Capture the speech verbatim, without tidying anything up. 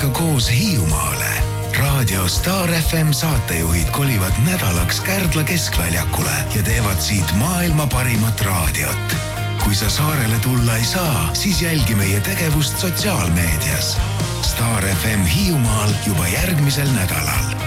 meiega koos Hiiumaale. Raadio Star F M saatejuhid kolivad nädalaks Kärdla keskväljakule ja teevad siit maailma parimat raadiot. Kui sa saarele tulla ei saa, siis jälgi meie tegevust sotsiaalmeedias. Star F M Hiiumaal juba järgmisel nädalal.